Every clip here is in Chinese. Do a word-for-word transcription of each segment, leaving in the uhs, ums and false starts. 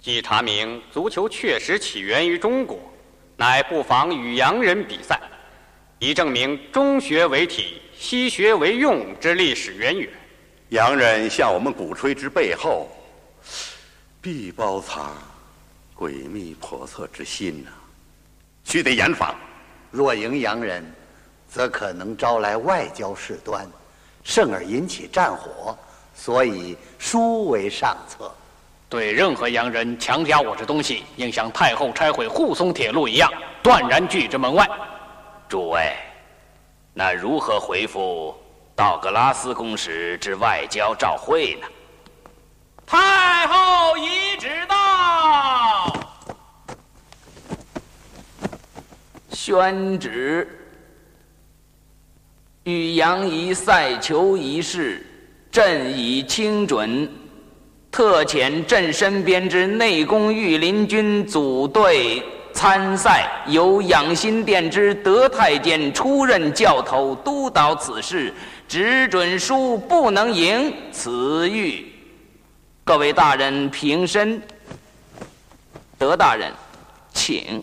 既查明足球确实起源于中国，乃不妨与洋人比赛，以证明中学为体，西学为用之历史渊源。 洋人向我们鼓吹之背后，必包藏诡秘叵测之心呐、啊，须得严防。 若迎洋人，则可能招来外交事端，甚而引起战火，所以殊为上策。 对任何洋人强加我之东西，应像太后拆毁护松铁路一样，断然拒之门外。 诸位，那如何回复道格拉斯公使之外交照会呢？ 太后已旨到。 宣旨：与洋夷赛球一事，朕已亲准，特遣朕身边之内宫御林军组队参赛，由养心殿之德太监出任教头，督导此事，只准输不能赢，此谕各位大人平身。德大人，请。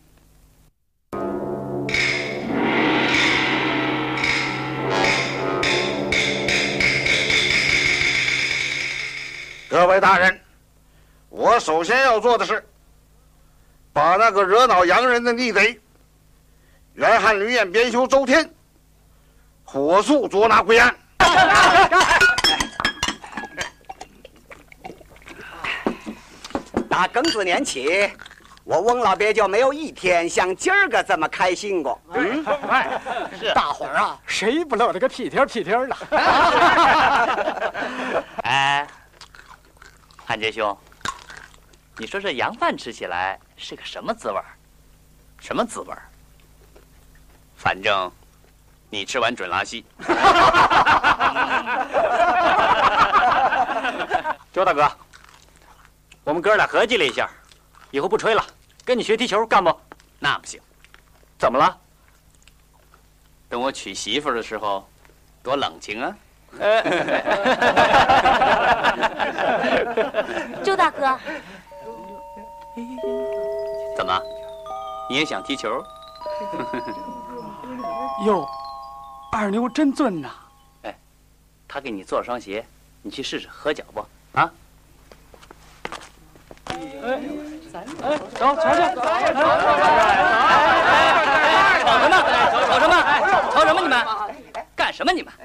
各位大人，我首先要做的是，把那个惹恼洋人的逆贼原汉旅演编修周天火速捉拿归案。 打庚子年起，我翁老鳖就没有一天像今儿个这么开心过。嗯， 是大伙儿啊，谁不乐得个屁颠屁颠的？ 哎，汉杰兄，你说这洋饭吃起来是个什么滋味？ 什么滋味？反正你吃完准拉稀。 周大哥，我们哥俩合计了一下，以后不吹了，跟你学踢球，干不？ 那不行。 怎么了？ 等我娶媳妇的时候，多冷清啊！ 周大哥， 怎么，你也想踢球？ 哟，二牛真俊呐！ 哎，他给你做了双鞋，你去试试合脚不？ 啊？哎哎，走，瞧去！ 吵什么？吵什么？吵什么？你们干什么？你们？